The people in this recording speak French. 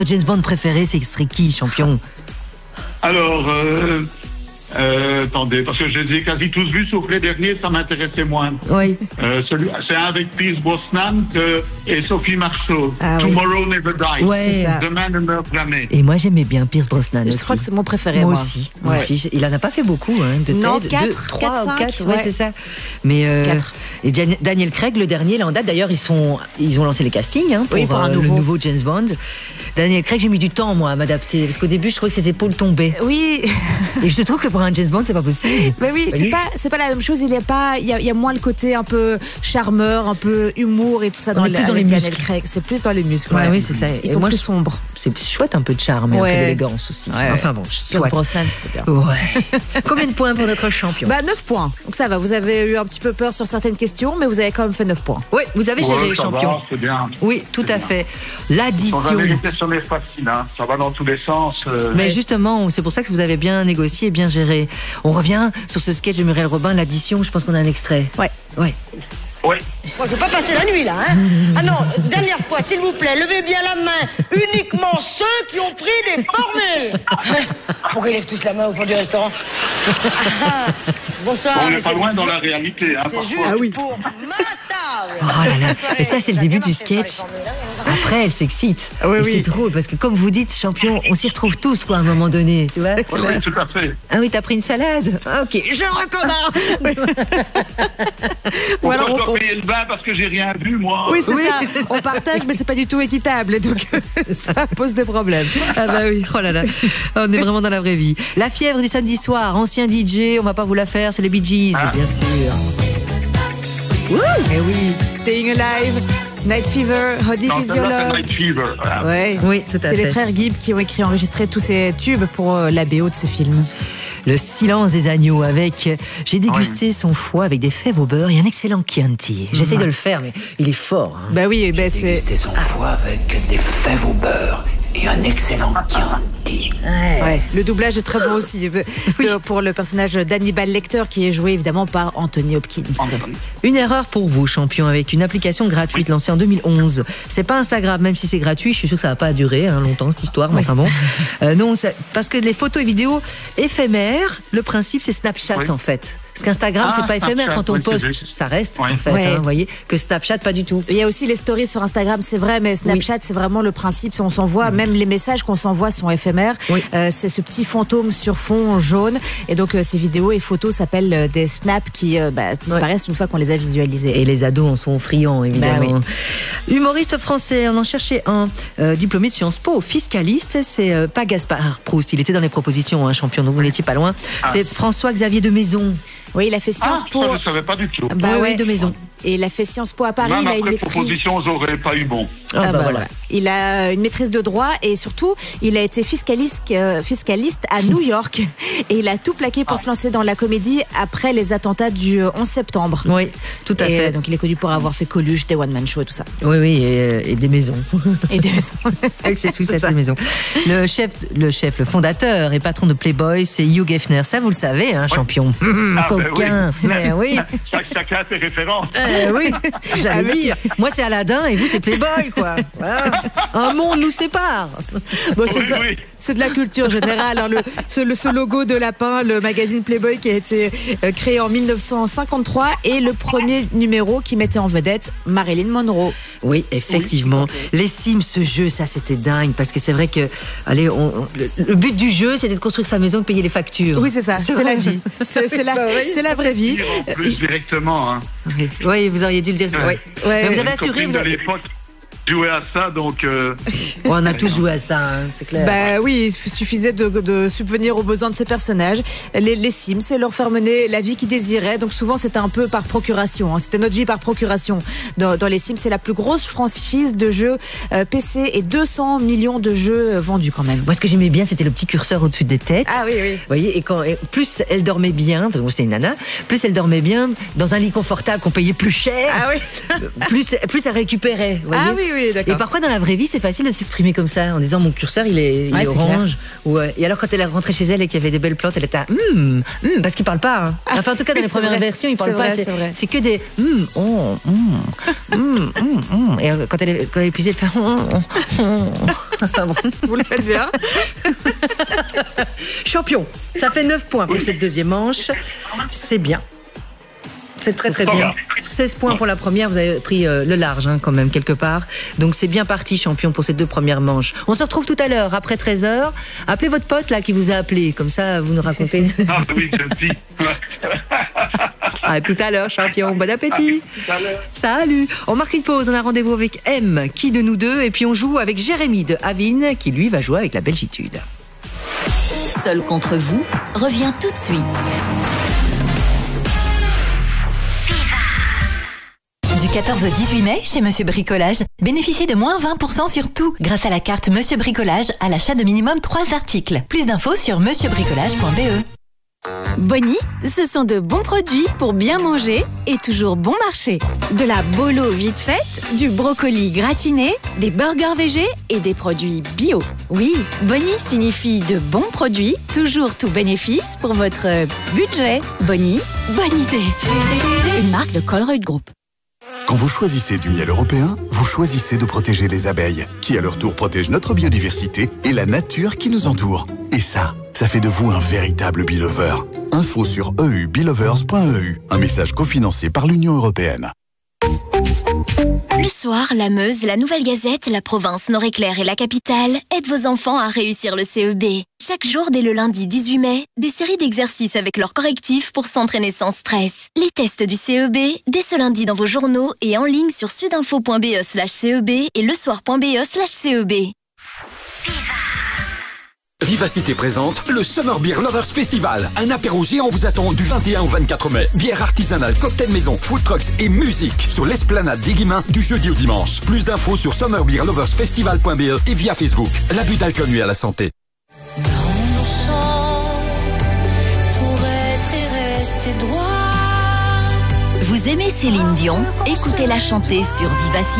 James Bond préféré, ce serait qui, champion? Alors, attendez, parce que je les ai quasi tous vus, sauf les derniers, ça m'intéressait moins. Oui. C'est un avec Pierce Brosnan et Sophie Marceau. Ah, oui. Tomorrow Never Dies. Ouais. C'est ça. Demain ne meurt jamais. Et moi, j'aimais bien Pierce Brosnan Je aussi. crois que c'est mon préféré. Moi moi aussi. Ouais. Moi aussi. Il en a pas fait beaucoup, hein, de Non, TED. 4, 3 ou 5, 4, ouais. c'est ça. Mais 4. Et Daniel Craig, le dernier, là en date. D'ailleurs, ils ont lancé les castings hein, Oui, pour un le nouveau. nouveau James Bond. Daniel Craig, j'ai mis du temps moi à m'adapter parce qu'au début, je trouvais que ses épaules tombaient. Oui, Et je trouve que pour un James Bond, c'est pas possible. mais oui, c'est pas la même chose. Il y a moins le côté un peu charmeur, un peu humour et tout ça On est plus dans les Daniel muscles. Craig. C'est plus dans les muscles. Ouais, ouais. oui, c'est ça. Ils Et sont moi, plus je- sombres. C'est chouette, un peu de charme et un peu Ouais. d'élégance aussi. Ouais. Enfin bon, Pierce soit. Brosnan, c'était bien. Ouais. Combien de points pour notre champion? 9 points. Donc ça va, vous avez eu un petit peu peur sur certaines questions, mais vous avez quand même fait 9 points. Oui, vous avez géré, Ouais, ça champion. va, c'est bien. Oui, tout C'est à bien. fait. Sans L'addition. jamais été sur les facile, hein. Ça va dans tous les sens. Mais justement, c'est pour ça que vous avez bien négocié et bien géré. On revient sur ce sketch de Muriel Robin, l'addition. Je pense qu'on a un extrait. Ouais. Ouais. Oui. Moi, je veux pas passer la nuit, là, hein. Ah non, dernière fois, s'il vous plaît, levez bien la main. Uniquement ceux qui ont pris des formules. Pourquoi ils lèvent tous la main au fond du restaurant? Bonsoir. On n'est monsieur. pas loin dans la réalité, hein, C'est parfois. juste pour ma table. Oh là là. Et ça, c'est le début du Ça a bien marché, sketch. sur les formules, hein. Après, elle s'excite. Oui, et oui. c'est drôle parce que, comme vous dites, champion, on s'y retrouve tous, quoi, à un moment donné. Tu vois Oui, oui, tout à fait. Ah oui, t'as pris une salade. Ah, ok, je recommence. Ou alors, alors, je on- dois payer le vin parce que j'ai rien vu, moi. Oui, c'est Oui. ça. On partage, mais c'est pas du tout équitable. Donc, ça pose des problèmes. Ah bah oui, oh là là, on est vraiment dans la vraie vie. La fièvre du samedi soir, ancien DJ, on va pas vous la faire, c'est les Bee Gees, bien sûr. Et oui, Staying Alive, Night Fever, How Deep Non, Is Your celle-là, c'est Love. Night Fever. Voilà. Ouais. Oui, tout à C'est fait. les frères Gibb qui ont écrit et enregistré tous ces tubes pour la BO de ce film. Le silence des agneaux avec, j'ai dégusté son foie avec des fèves au beurre et un excellent Chianti. J'essaye de le faire, mais il est fort. hein. Bah oui, ben c'est. Dégusté son foie avec des fèves au beurre et un excellent Chianti. Ouais, le doublage est très bon aussi pour le personnage d'Hannibal Lecter qui est joué évidemment par Anthony Hopkins. Une erreur pour vous, champion, avec une application gratuite lancée en 2011. C'est pas Instagram, même si c'est gratuit, je suis sûr que ça va pas durer longtemps cette histoire, mais enfin bon. Non, parce que les photos et vidéos éphémères, le principe c'est Snapchat Oui. en fait. Parce qu'Instagram, Ah, c'est pas éphémère Snapchat, quand on oui, c'est poste, juste. ça reste Oui. en fait, Ouais. vous voyez, que Snapchat, pas du tout. Il y a aussi les stories sur Instagram, c'est vrai, mais Snapchat, c'est vraiment le principe. On s'envoie, même les messages qu'on s'envoie sont éphémères. Oui. C'est ce petit fantôme sur fond jaune. Et donc, ces vidéos et photos s'appellent des snaps qui disparaissent une fois qu'on les a visualisés. Et les ados en sont friands, évidemment. Bah Humoriste français, on en cherchait un diplômé de Sciences Po, fiscaliste. C'est pas Gaspard Proust, il était dans les propositions, champion, donc vous n'étiez pas loin. C'est François-Xavier de Maison. Oui, il a fait Sciences Po. Ça, je ne savais pas du tout. Bah Oui, ouais. de Maison. Et il a fait Sciences Po à Paris. Même Il a une après maîtrise. proposition, j'aurais pas eu bon. Ah bah voilà. Il a une maîtrise de droit et surtout, il a été fiscaliste à New York et il a tout plaqué pour se lancer dans la comédie après les attentats du 11 septembre. Oui, tout à Et fait. donc il est connu pour avoir fait Coluche, des one man show et tout ça. Oui, oui, et des maisons. Et des maisons. Avec ses sous C'est ça. cette maison. Le fondateur et patron de Playboy, c'est Hugh Hefner. Ça, vous le savez, champion. Ah, ben Coquin. oui. Eh oui. Chacun a ses références. Oui, j'allais dire. Moi, c'est Aladdin et vous, c'est Playboy, quoi. Voilà. Un monde nous sépare. Bon, Oui, oui. c'est de la culture générale. Alors, ce logo de lapin, le magazine Playboy qui a été créé en 1953 et le premier numéro qui mettait en vedette Marilyn Monroe. Oui, effectivement. Les Sims, ce jeu, ça, c'était dingue. Parce que c'est vrai que, allez, le but du jeu, c'était de construire sa maison, de payer les factures. Oui, c'est ça, c'est la vie. C'est la vraie vie. En plus, directement. Hein. Oui, vous auriez dû le dire. Ouais. Oui. Ouais, Mais vous ouais. avez Une assuré. copine Vous de avez... l'époque jouait à ça, donc... On a tous joué à ça, c'est clair. Bah oui, il suffisait de subvenir aux besoins de ces personnages. Les Sims, c'est leur faire mener la vie qu'ils désiraient. Donc souvent, c'était un peu par procuration. C'était notre vie par procuration. Dans les Sims, c'est la plus grosse franchise de jeux PC et 200 millions de jeux vendus quand même. Moi, ce que j'aimais bien, c'était le petit curseur au-dessus des têtes. Ah oui, oui. Vous voyez, et plus elle dormait bien, parce que moi, c'était une nana, plus elle dormait bien dans un lit confortable qu'on payait plus cher, Ah oui. plus elle récupérait. Vous voyez. Ah oui, oui. Oui, d'accord. Et parfois, dans la vraie vie, c'est facile de s'exprimer comme ça, en disant mon curseur, il est Ouais, c'est orange. Et alors, quand elle est rentrée chez elle et qu'il y avait des belles plantes, elle était à parce qu'il parle pas. Hein. Enfin, en tout cas, dans Oui, les c'est premières vrai. versions, il parle C'est pas. vrai, c'est vrai. C'est que des Et quand elle est épuisée, elle fait Enfin, bon. Vous le faites bien. Champion, ça fait 9 points pour cette deuxième manche. C'est bien. C'est très très bien. 16 points pour la première, vous avez pris le large quand même quelque part. Donc c'est bien parti champion pour ces 2 premières manches. On se retrouve tout à l'heure après 13h. Appelez votre pote là qui vous a appelé, comme ça vous nous racontez. Ah oui, celle-ci. À tout à l'heure champion, bon appétit. Tout à l'heure. Salut. On marque une pause, on a rendez-vous avec M, qui de nous deux, et puis on joue avec Jérémy de Avine qui lui va jouer avec la Belgitude. Seul contre vous revient tout de suite. Du 14 au 18 mai, chez Monsieur Bricolage, bénéficiez de moins 20% sur tout grâce à la carte Monsieur Bricolage à l'achat de minimum 3 articles. Plus d'infos sur monsieurbricolage.be. Bonnie, ce sont de bons produits pour bien manger et toujours bon marché. De la bolo vite faite, du brocoli gratiné, des burgers végés et des produits bio. Oui, Bonnie signifie de bons produits, toujours tout bénéfice pour votre budget. Bonnie, bonne idée. Une marque de Colruyt Group. Quand vous choisissez du miel européen, vous choisissez de protéger les abeilles, qui à leur tour protègent notre biodiversité et la nature qui nous entoure. Et ça fait de vous un véritable Beelover. Info sur eubeelovers.eu. Un message cofinancé par l'Union européenne. Le soir, la Meuse, la Nouvelle Gazette, la province Nord-Éclair et la capitale aident vos enfants à réussir le CEB. Chaque jour, dès le lundi 18 mai, des séries d'exercices avec leurs correctifs pour s'entraîner sans stress. Les tests du CEB, dès ce lundi dans vos journaux et en ligne sur sudinfo.be/CEB et lesoir.be/CEB. Vivacité présente le Summer Beer Lovers Festival. Un apéro géant vous attend du 21 au 24 mai. Bière artisanale, cocktail maison, food trucks et musique sur l'esplanade des Guillemins du jeudi au dimanche. Plus d'infos sur summerbeerloversfestival.be et via Facebook. L'abus d'alcool nuit à la santé. Vous aimez Céline Dion? Écoutez-la chanter sur Vivacité.